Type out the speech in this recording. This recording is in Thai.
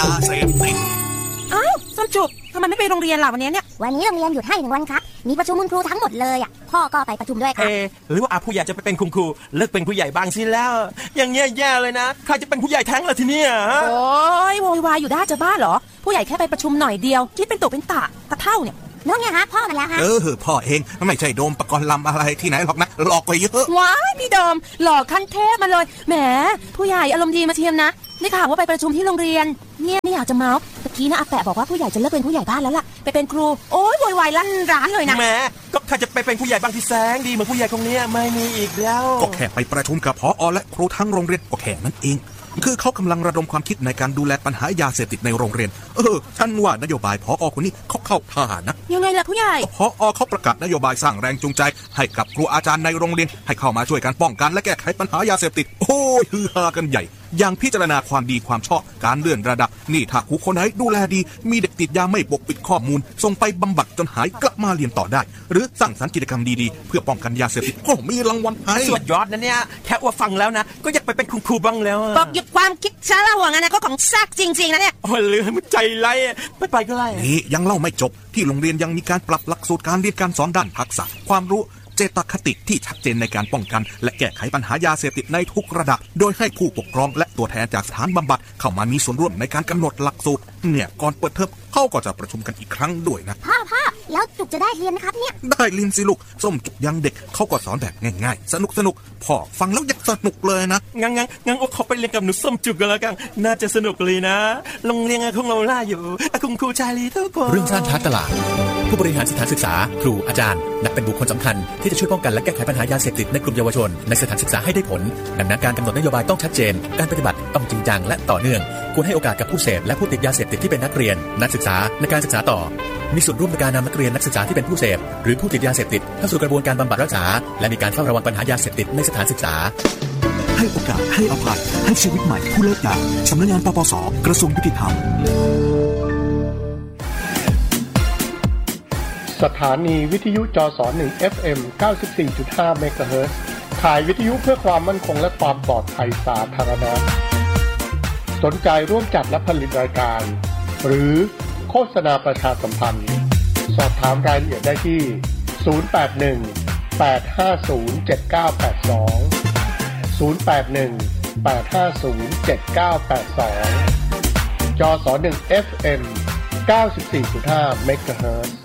เสพติดอ้าวส้มจุกทำไมไม่ไปโรงเรียนล่ะวันนี้เนี่ยวันนี้โรงเรียนหยุดให้1 วันครับมีประชุมคุณครูทั้งหมดเลยอ่ะพ่อก็ไปประชุมด้วยครับหรือว่าผู้ใหญ่จะไปเป็นคุณครูเลิกเป็นผู้ใหญ่บ้างสิแล้วอย่างเงี้ยแย่เลยนะใครจะเป็นผู้ใหญ่แท้งล่ะทีเนี้ยโอ้ยโวยวายอยู่ได้จะบ้าเหรอผู้ใหญ่แค่ไปประชุมหน่อยเดียวคิดเป็นตุเป็นตะเท่าเนี่ยน้องไงฮะพ่อมาแล้วฮะพ่อเองไม่ใช่โดมปกรณ์ลำอะไรที่ไหนหรอกนะหลอกไปเยอะว้ายพี่โดมหลอกขั้นเทพมาเลยแหมผู้ใหญ่อารมณ์ดีมาเทียมนะได้ข่าวว่าไปประชุมที่โรงเรียนเนี่ยไม่อยากจะเมาส์ตะกี้นะอาแปะบอกว่าผู้ใหญ่จะเลิกเป็นผู้ใหญ่บ้านแล้วล่ะไปเป็นครูโอ้ยโวยวายลั่นร้านเลยนะแหมก็ใครจะไปเป็นผู้ใหญ่บ้านที่แสงดีเหมือนผู้ใหญ่คนนี้ไม่มีอีกแล้วก็แค่ไปประชุมกับผอ.และครูทั้งโรงเรียนก็แค่นั้นเองคือเขากำลังระดมความคิดในการดูแลปัญหายาเสพติดในโรงเรียนฉันว่านโยบายผอ.คนนี้เขาเข้าท่านะยังไงล่ะผู้ใหญ่ผอ.เขาประกาศนโยบายสร้างแรงจูงใจให้กับครูอาจารย์ในโรงเรียนให้เข้ามาช่วยกันป้องกันและแก้ไขปัญหายาเสพติดโอ้ยฮือฮากันใหญ่อย่างพิจารณาความดีความชอบการเลื่อนระดับนี่ถ้าครูคนไหนดูแลดีมีเด็กติดยาไม่ปกปิดข้อมูลส่งไปบำบัดจนหายกลับมาเรียนต่อได้หรือสร้างสรรค์กิจกรรมดีๆเพื่อป้องกันยาเสพติดก็มีรางวัลให้สุดยอดนะเนี่ยแค่ว่าฟังแล้วนะก็อยากไปเป็นคุณครูบ้างแล้วบอกหยุดความคิดช้าละหัวงั้นนะก็ของแซ่บจริงๆนะเนี่ยโอ้ยเหลือมันใจไร้ไปก็ไล่นี่ยังเล่าไม่จบที่โรงเรียนยังมีการปรับหลักสูตรการเรียนการสอนด้านทักษะความรู้เจตคติที่ชัดเจนในการป้องกันและแก้ไขปัญหายาเสพติดในทุกระดับโดยให้ผู้ปกครองและตัวแทนจากสถานบำบัดเข้ามามีส่วนร่วมในการกำหนดหลักสูตรเนี่ยก่อนเปิดเทอมเขาก็จะประชุมกันอีกครั้งด้วยนะพ่อแล้วจุกจะได้เรียนนะครับเนี่ยได้เรียนสิลูกส้มจุกยังเด็กเขาก็สอนแบบง่ายๆสนุกพ่อฟังแล้วอยากสนุกเลยนะงั้นโอ้เขาไปเรียนกับหนูส้มจุกกันแล้วกันน่าจะสนุกเลยนะโรงเรียนของเราล่าอยู่คุณครูชาลีทุกคนเรื่องสร้างชาติตลาดผู้บริหารสถานศึกษาครูอาจารย์นับเป็นบุคคลสำคัญที่จะช่วยป้องกันและแก้ไขปัญหายาเสพติดในกลุ่มเยาวชนในสถานศึกษาให้ได้ผลดังนั้นการกำหนดนโยบายต้องชัดเจนการปฏิบัติต้องจริงจังและต่อเนื่องควรให้โอกาสกับผู้เสพและผู้ติดยาเสพติดที่เป็นนักเรียนนักศึกษาในการศึกษาต่อมีส่วนร่วมในการนำนักเรียนนักศึกษาที่เป็นผู้เสพหรือผู้ติดยาเสพติดเข้าสู่กระบวนการบำบัดรักษาและมีการเฝ้าระวังปัญหายาเสพติดในสถานศึกษาให้โอกาสให้อภัยให้ชีวิตใหม่ผู้เลิกยาสำนักงานปปส.กระทรวงยุติธรรมสถานีวิทยุจส1 FM 94.5 เมกะเฮิรตซ์ถ่ายวิทยุเพื่อความมั่นคงและความปลอดภัยสาธารณะสนใจร่วมจัดและผลิตรายการหรือโฆษณาประชาสัมพันธ์สอบถามรายละเอียดได้ที่ 081-850-7982 081-850-7982 จส1 FM 94.5 เมกะเฮิรตซ์